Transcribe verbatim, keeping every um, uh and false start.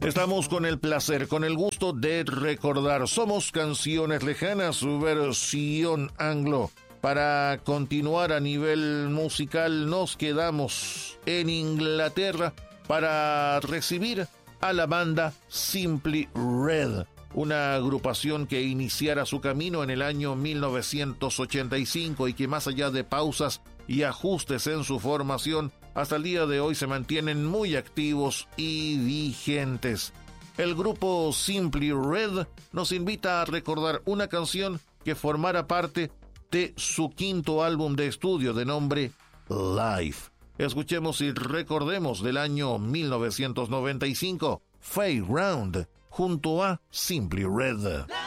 Estamos con el placer, con el gusto de recordar. Somos Canciones Lejanas, su versión anglo. Para continuar a nivel musical, nos quedamos en Inglaterra para recibir a la banda Simply Red, una agrupación que iniciara su camino en el año mil novecientos ochenta y cinco y que, más allá de pausas y ajustes en su formación, hasta el día de hoy se mantienen muy activos y vigentes. El grupo Simply Red nos invita a recordar una canción que formara parte de su quinto álbum de estudio de nombre Life. Escuchemos y recordemos del año mil novecientos noventa y cinco, Fade Round, junto a Simply Red.